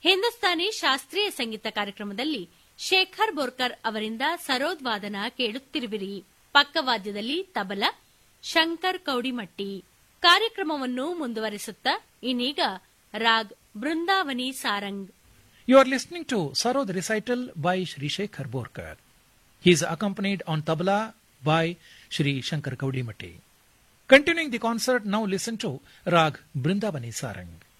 ಹಿಂದೂಸ್ತಾನಿ ಶಾಸ್ತ್ರೀಯ ಸಂಗೀತ ಕಾರ್ಯಕ್ರಮದಲ್ಲಿ ಶೇಖರ್ ಬೋರ್ಕರ್ ಅವರಿಂದ ಸರೋದ್ ವಾದನ ಕೇಳುತ್ತಿರುವಿರಿ. ಪಕ್ಕವಾದ್ಯದಲ್ಲಿ ತಬಲಾ ಶಂಕರ್ ಕೌಡಿಮಟ್ಟಿ. ಕಾರ್ಯಕ್ರಮವನ್ನು ಮುಂದುವರಿಸುತ್ತಾ ಇನ್ನೀಗ raag ಬೃಂದಾವನಿ Sarang. You are listening to Sarod recital by Shri Shekhar Borkar. He is accompanied on tabla by Shri Shankar Kaudimatti. Continuing the concert, now listen to Rag Brindavani Sarang.